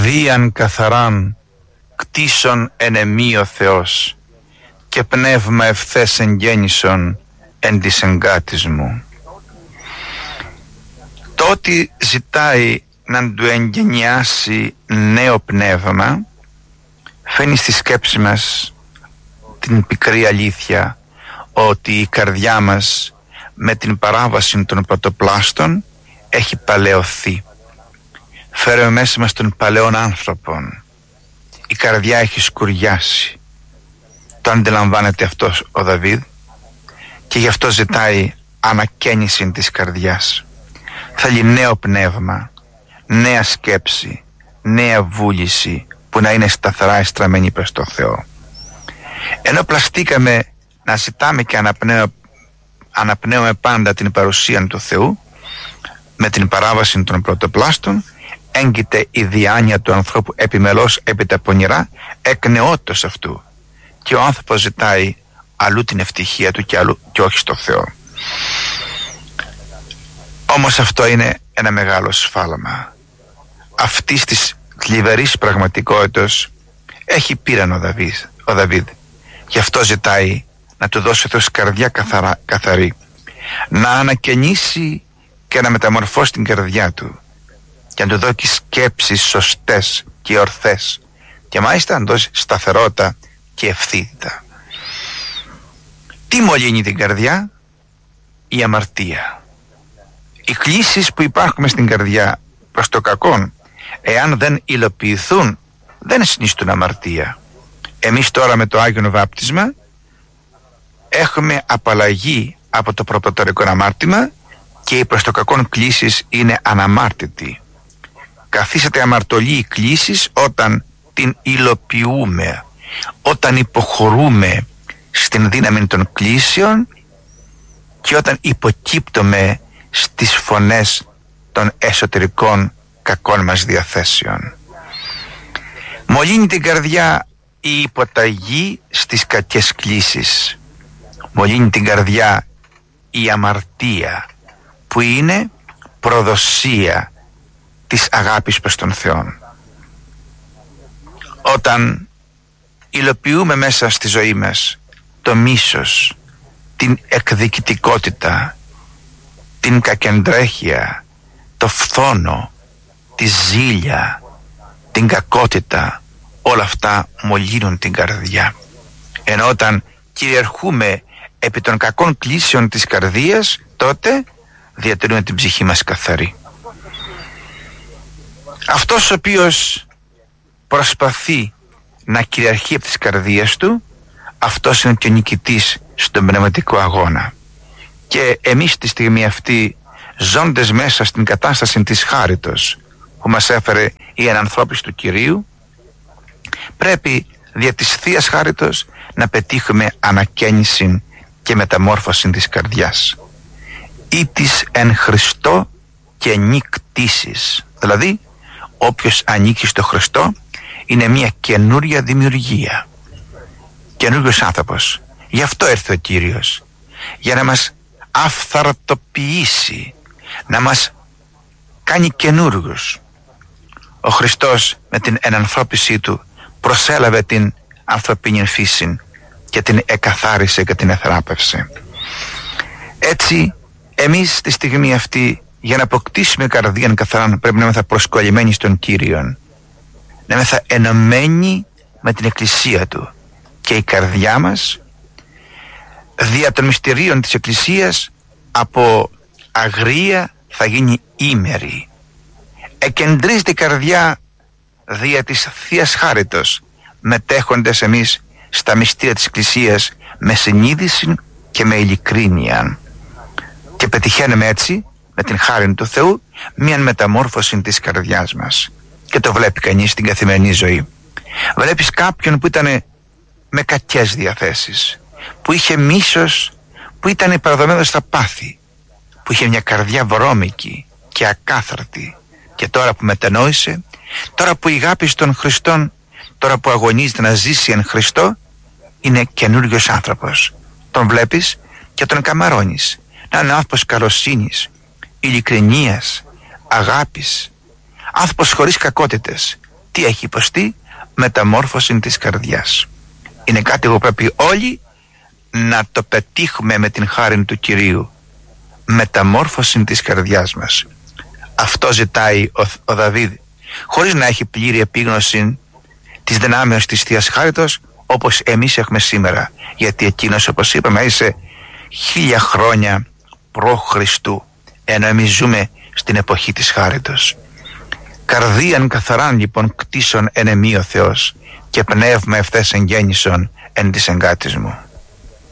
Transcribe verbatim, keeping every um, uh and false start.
καρδίαν καθαράν κτίσον ενεμή ο Θεός και πνεύμα ευθές εγγέννησον εν της εγκάτης μου. Το ότι ζητάει να του εγγενιάσει νέο πνεύμα φαίνει στη σκέψη μας την πικρή αλήθεια ότι η καρδιά μας με την παράβαση των πρωτοπλάστων έχει παλαιωθεί. Φέρουμε μέσα μας των παλαιών άνθρωπων. Η καρδιά έχει σκουριάσει. Το αντιλαμβάνεται αυτός ο Δαβίδ και γι' αυτό ζητάει ανακαίνιση της καρδιάς. Θέλει νέο πνεύμα, νέα σκέψη, νέα βούληση που να είναι σταθερά εστραμμένη προς το Θεό. Ενώ πλαστήκαμε να ζητάμε και αναπνέω, αναπνέουμε πάντα την παρουσία του Θεού, με την παράβαση των πρωτοπλάστων έγκυται η διάνοια του ανθρώπου επιμελώς επί τα πονηρά εκ νεότητος αυτού, και ο άνθρωπος ζητάει αλλού την ευτυχία του και, αλλού, και όχι στο Θεό. Όμως αυτό είναι ένα μεγάλο σφάλμα. Αυτής της θλιβερής πραγματικότητας έχει πείραν ο Δαβίδ, ο Δαβίδ. Γι' αυτό ζητάει να του δώσει ο Θεός καρδιά καθαρά, καθαρή, να ανακαινήσει και να μεταμορφώσει την καρδιά του και να του δώσει σκέψεις σωστές και ορθές και μάλιστα να δώσει σταθερότητα και ευθύτητα. Τι μολύνει την καρδιά? Η αμαρτία. Οι κλίσεις που υπάρχουν στην καρδιά προς το κακόν, εάν δεν υλοποιηθούν, δεν συνιστούν αμαρτία. Εμείς τώρα με το Άγιον Βάπτισμα έχουμε απαλλαγή από το προπατορικό αμάρτημα και οι προς το κακόν κλίσεις είναι αναμάρτητοι. Καθίσατε αμαρτωλοί οι κλίσεις όταν την υλοποιούμε, όταν υποχωρούμε στην δύναμη των κλίσεων και όταν υποκύπτουμε στις φωνές των εσωτερικών κακών μας διαθέσεων. Μολύνει την καρδιά η υποταγή στις κακές κλίσεις. Μολύνει την καρδιά η αμαρτία που είναι προδοσία της αγάπης προς τον Θεό. Όταν υλοποιούμε μέσα στη ζωή μας το μίσος, την εκδικητικότητα, την κακεντρέχεια, το φθόνο, τη ζήλια, την κακότητα, όλα αυτά μολύνουν την καρδιά. Ενώ όταν κυριαρχούμε επί των κακών κλίσεων της καρδίας, τότε διατηρούμε την ψυχή μας καθαρή. Αυτός ο οποίος προσπαθεί να κυριαρχεί από τις καρδίες του, αυτός είναι και ο νικητής στον πνευματικό αγώνα. Και εμείς τη στιγμή αυτή, ζώντες μέσα στην κατάσταση της χάριτος που μας έφερε η ενανθρώπιση του Κυρίου, πρέπει δια της Θείας Χάριτος να πετύχουμε ανακαίνιση και μεταμόρφωση της καρδιάς. Ή της εν Χριστώ και νικτήσεις. Δηλαδή, όποιος ανήκει στο Χριστό είναι μια καινούρια δημιουργία, καινούριος άνθρωπος. Γι' αυτό έρθει ο Κύριος, για να μας αυθαρτοποιήσει, να μας κάνει καινούργους. Ο Χριστός με την ενανθρώπισή του προσέλαβε την ανθρωπίνη φύση και την εκαθάρισε και την εθεράπευσε. Έτσι εμείς τη στιγμή αυτή, για να αποκτήσουμε καρδίαν καθαράν, πρέπει να είμαστε προσκολλημένοι στον Κύριον, να είμαστε ενωμένοι με την Εκκλησία Του, και η καρδιά μας δια των μυστηρίων της Εκκλησίας από αγρία θα γίνει ήμερη. Εκεντρίζεται η καρδιά δια της Θείας Χάριτος, μετέχοντες εμείς στα μυστήρια της Εκκλησίας με συνείδηση και με ειλικρίνεια, και πετυχαίνουμε έτσι με την χάρη του Θεού μια μεταμόρφωση της καρδιάς μας. Και το βλέπει κανείς στην καθημερινή ζωή. Βλέπεις κάποιον που ήταν με κακές διαθέσεις, που είχε μίσος, που ήταν παραδομένος στα πάθη, που είχε μια καρδιά βρώμικη και ακάθαρτη, και τώρα που μετανόησε, τώρα που ηγάπησε τον Χριστόν, τώρα που αγωνίζεται να ζήσει εν Χριστώ, είναι καινούριος άνθρωπος. Τον βλέπεις και τον καμαρώνεις. Να είναι άνθρωπος καλοσύνης, ειλικρινίας, αγάπης, άνθρωπος χωρίς κακότητες. Τι έχει υποστεί? Μεταμόρφωση της καρδιάς. Είναι κάτι που πρέπει όλοι να το πετύχουμε με την χάρη του Κυρίου. Μεταμόρφωση της καρδιάς μας. Αυτό ζητάει ο, ο Δαβίδ, χωρίς να έχει πλήρη επίγνωση της δυνάμεως της Θείας Χάριτος, όπως εμείς έχουμε σήμερα. Γιατί εκείνος, όπως είπαμε, είσαι χίλια χρόνια προ Χριστού, ενώ εμείς ζούμε στην εποχή της Χάριτος. Καρδίαν καθαράν λοιπόν κτίσον εν εμεί ο Θεός, και πνεύμα ευθές εγγέννησον εν της εγκάτης μου.